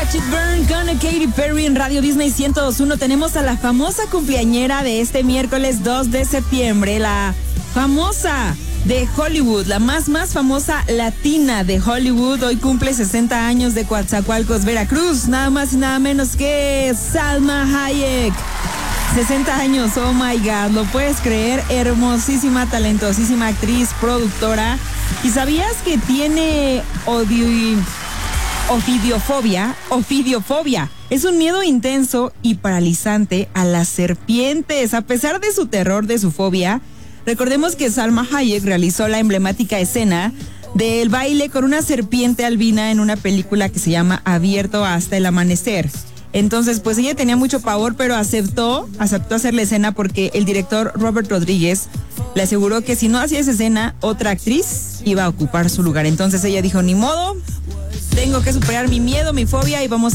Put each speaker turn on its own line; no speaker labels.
Watch It Burn con Katy Perry en Radio Disney 102.1. Tenemos a la famosa cumpleañera de este miércoles 2 de septiembre, la famosa de Hollywood, la más famosa latina de Hollywood. Hoy cumple 60 años, de Coatzacoalcos, Veracruz, nada más y nada menos que Salma Hayek. 60 años, oh my God, ¿lo puedes creer? Hermosísima, talentosísima actriz, productora. ¿Y sabías que tiene ofidiofobia? Ofidiofobia es un miedo intenso y paralizante a las serpientes. A pesar de su terror, de su fobia, recordemos que Salma Hayek realizó la emblemática escena del baile con una serpiente albina en una película que se llama Abierto hasta el amanecer. Entonces, pues ella tenía mucho pavor, pero aceptó hacer la escena porque el director Robert Rodríguez le aseguró que si no hacía esa escena, otra actriz iba a ocupar su lugar. Entonces ella dijo, ni modo, tengo que superar mi miedo, mi fobia y vamos